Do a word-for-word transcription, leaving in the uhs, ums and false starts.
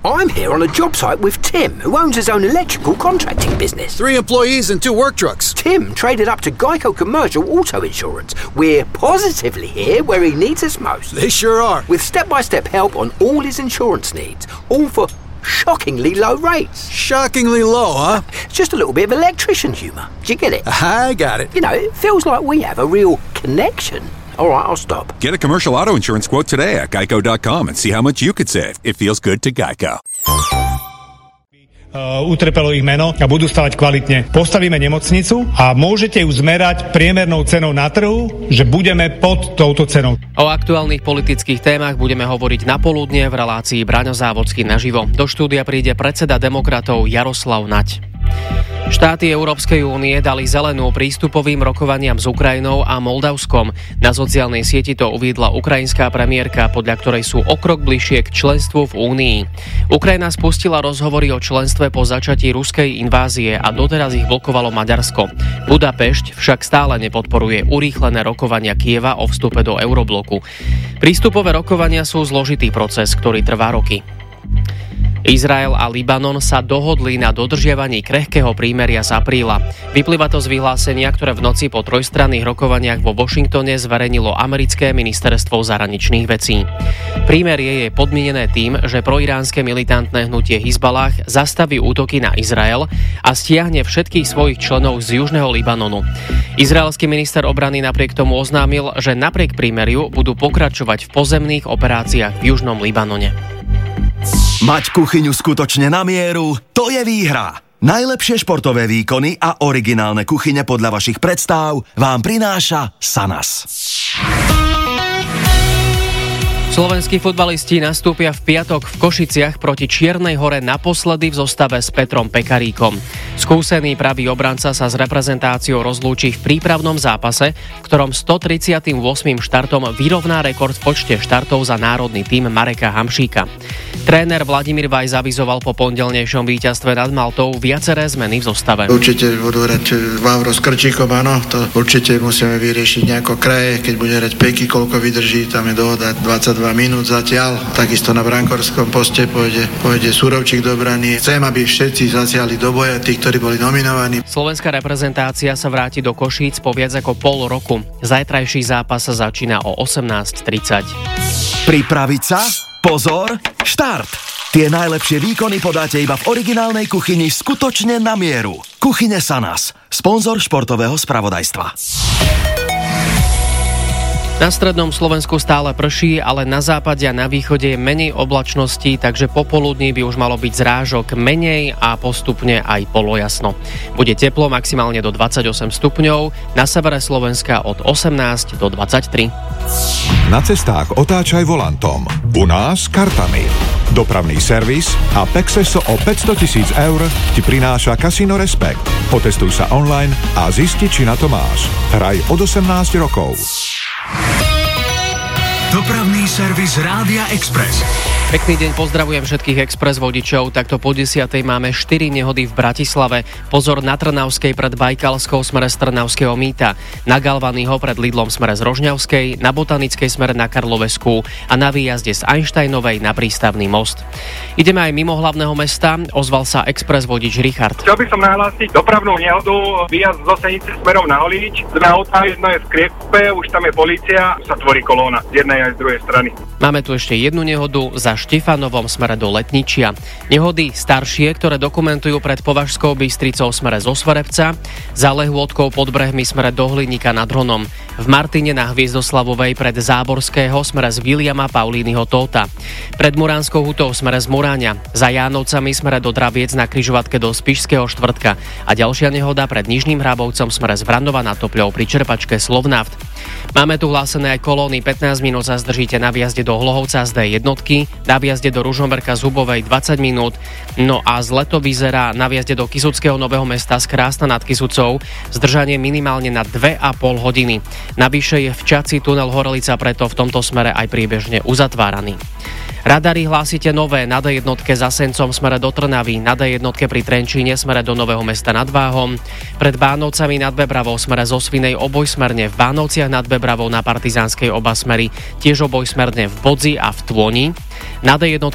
I'm here on a job site with Tim, who owns his own electrical contracting business. Three employees and two work trucks. Tim traded up to Geico Commercial Auto Insurance. We're positively here where he needs us most. They sure are. With step-by-step help on all his insurance needs, all for shockingly low rates. Shockingly low, huh? It's just a little bit of electrician humour. Do you get it? I got it. You know, it feels like we have a real connection. All right, I'll stop. Get a commercial auto insurance quote today at geico dot com and see how much you could save. It feels good to Geico. Uh, utrpelo ich meno a budú stavať kvalitne. Postavíme nemocnicu a môžete ju zmerať priemernou cenou na trhu, že budeme pod touto cenou. O aktuálnych politických témach budeme hovoriť na poludne v relácii Braňo Závodský naživo. Do štúdia príde predseda demokratov Jaroslav Naď. Štáty Európskej únie dali zelenú prístupovým rokovaniam s Ukrajinou a Moldavskom. Na sociálnej sieti to uviedla ukrajinská premiérka, podľa ktorej sú o krok bližšie k členstvu v únii. Ukrajina spustila rozhovory o členstve po začatí ruskej invázie a doteraz ich blokovalo Maďarsko. Budapešť však stále nepodporuje urýchlené rokovania Kieva o vstupe do eurobloku. Prístupové rokovania sú zložitý proces, ktorý trvá roky. Izrael a Libanon sa dohodli na dodržiavaní krehkého prímeria z apríla. Vyplýva to z vyhlásenia, ktoré v noci po trojstranných rokovaniach vo Washingtone zverejnilo americké ministerstvo zahraničných vecí. Prímerie je podmienené tým, že proiránske militantné hnutie Hizballah zastaví útoky na Izrael a stiahne všetkých svojich členov z južného Libanonu. Izraelský minister obrany napriek tomu oznámil, že napriek prímeriu budú pokračovať v pozemných operáciách v južnom Libanone. Mať kuchyňu skutočne na mieru, to je výhra. Najlepšie športové výkony a originálne kuchyne podľa vašich predstáv vám prináša Sanas. Slovenskí futbalisti nastúpia v piatok v Košiciach proti Čiernej Hore naposledy v zostave s Petrom Pekaríkom. Skúsený pravý obranca sa s reprezentáciou rozlúči v prípravnom zápase, v ktorom stotridsiatym ôsmym štartom vyrovná rekord v počte štartov za národný tím Mareka Hamšíka. Tréner Vladimír Vajs avizoval po pondelnejšom víťazstve nad Maltou viaceré zmeny v zostave. Určite budú hrať Vávro s Krčíkom, áno, to určite musíme vyriešiť nejako kraje, keď bude hrať Peky, koľko vydrží, tam je dohoda dvadsaťdva minút zatiaľ. Takisto na brankorskom poste pôjde, pôjde Surovčík do brany. Chcem, aby všetci zasiahli do boja, tí, ktorí boli nominovaní. Slovenská reprezentácia sa vráti do Košíc po viac ako pol roku. Zajtrajší zápas sa začína o osemnásť tridsať. Pripraviť sa? Pozor, štart! Tie najlepšie výkony podáte iba v originálnej kuchyni skutočne na mieru. Kuchyne Sanas, sponzor športového spravodajstva. Na strednom Slovensku stále prší, ale na západe a na východe je menej oblačností, takže popoludní by už malo byť zrážok menej a postupne aj polojasno. Bude teplo maximálne do dvadsaťosem stupňov, na severe Slovenska od osemnásť do dvadsaťtri. Na cestách otáčaj volantom, u nás kartami. Dopravný servis a Pexeso o päťstotisíc eur ti prináša Casino Respect. Otestuj sa online a zisti, či na to máš. Hraj od osemnásť rokov. Dopravný servis Rádia Express. Pekný deň, pozdravujem všetkých Express vodičov. Takto po desiatej máme štyri nehody v Bratislave. Pozor na Trnavskej pred Bajkalskou smere z Trnavského mýta, na Galvanyho pred Lidlom smere z Rožňavskej, na Botanickej smere na Karlovesku a na výjazde z Einsteinovej na Prístavný most. Ideme aj mimo hlavného mesta, ozval sa Express vodič Richard. Chcel by som nahlásiť dopravnú nehodu, výjazd zo Senice smerom na Holíč. Sme auta, sme v Skriepe, už tam je polícia, sa tvorí kolóna z jednej aj z druhej strany. Máme tu ešte jednu nehodu za Štefanovom smere do Letničia. Nehody staršie, ktoré dokumentujú pred Považskou Bystricou smere zo Svarebca, za Lehôdkou pod brehmi smere do Hliníka nad Hronom, v Martine na Hviezdoslavovej pred Záborského smere z Viliama Paulínyho Tóta, pred Muránskou hutou smere z Muráňa, za Jánovcami smere do Draviec na križovatke do Spišského štvrtka a ďalšia nehoda pred Nižným Hrábovcom smere z Vrandova nad Topľou pri čerpačke Slovnaft. Máme tu hlásené aj kolóny, pätnásť minút sa zdržíte na výjazde do Hlohovca z dé jednotky, na výjazde do Ružomberka z Hubovej dvadsať minút, no a zle to vyzerá na výjazde do Kysuckého Nového Mesta z Krásna nad Kysucou, zdržanie minimálne na dve a pol hodiny. Navyše je v Čaci tunel Horelica preto v tomto smere aj priebežne uzatváraný. Radary hlásite nové na dé jednotke za Sencom smere do Trnavy, na dé jednotke pri Trenčíne smere do Nového Mesta nad Váhom, pred Bánovcami nad Bebravou smere zo Svinej obojsmerne, v Bánovciach nad Bebravou na Partizánskej oba smery, tiež obojsmerne v Bodzi a v Tvoni, na dé jednotke